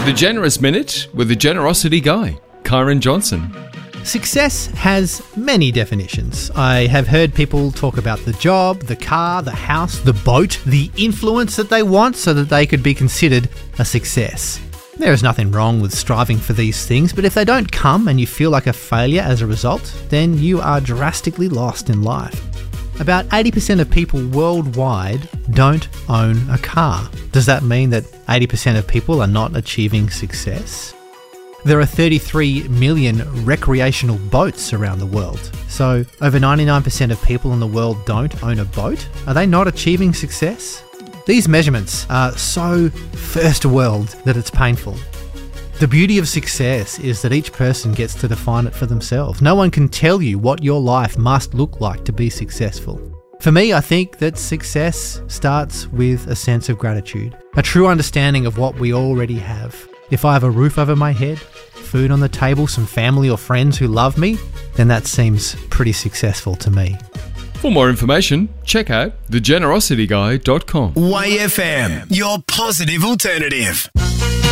The Generous Minute with the Generosity Guy, Kyron Johnson. Success has many definitions. I have heard people talk about the job, the car, the house, the boat, the influence that they want so that they could be considered a success. There is nothing wrong with striving for these things, but if they don't come and you feel like a failure as a result, then you are drastically lost in life. About 80% of people worldwide don't own a car. Does that mean that 80% of people are not achieving success? There are 33 million recreational boats around the world. So over 99% of people in the world don't own a boat. Are they not achieving success? These measurements are so first world that it's painful. The beauty of success is that each person gets to define it for themselves. No one can tell you what your life must look like to be successful. For me, I think that success starts with a sense of gratitude, a true understanding of what we already have. If I have a roof over my head, food on the table, some family or friends who love me, then that seems pretty successful to me. For more information, check out thegenerosityguy.com. YFM, your positive alternative.